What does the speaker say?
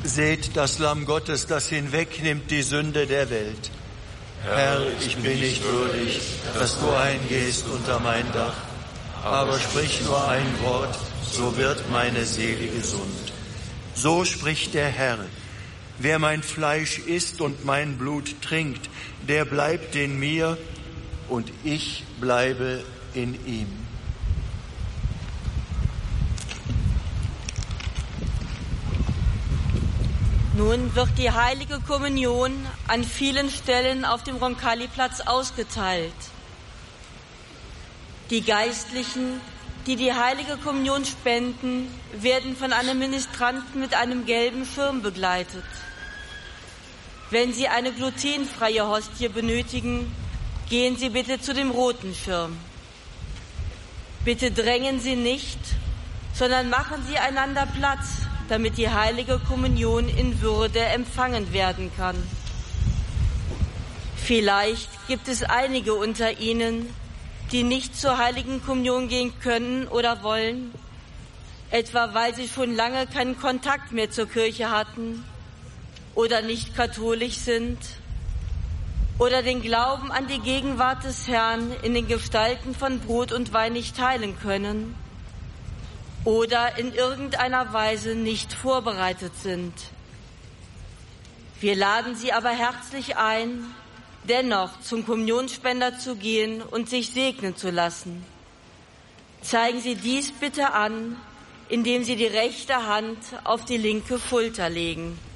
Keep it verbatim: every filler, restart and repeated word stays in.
Seht das Lamm Gottes, das hinwegnimmt die Sünde der Welt. Herr, ich bin nicht würdig, dass du eingehst unter mein Dach, aber sprich nur ein Wort, so wird meine Seele gesund. So spricht der Herr: Wer mein Fleisch isst und mein Blut trinkt, der bleibt in mir und ich bleibe in ihm. Nun wird die Heilige Kommunion an vielen Stellen auf dem Roncalli-Platz ausgeteilt. Die Geistlichen, die die Heilige Kommunion spenden, werden von einem Ministranten mit einem gelben Schirm begleitet. Wenn Sie eine glutenfreie Hostie benötigen, gehen Sie bitte zu dem roten Schirm. Bitte drängen Sie nicht, sondern machen Sie einander Platz, damit die Heilige Kommunion in Würde empfangen werden kann. Vielleicht gibt es einige unter Ihnen, die nicht zur Heiligen Kommunion gehen können oder wollen, etwa weil sie schon lange keinen Kontakt mehr zur Kirche hatten oder nicht katholisch sind oder den Glauben an die Gegenwart des Herrn in den Gestalten von Brot und Wein nicht teilen können oder in irgendeiner Weise nicht vorbereitet sind. Wir laden Sie aber herzlich ein, dennoch zum Kommunionsspender zu gehen und sich segnen zu lassen. Zeigen Sie dies bitte an, indem Sie die rechte Hand auf die linke Schulter legen.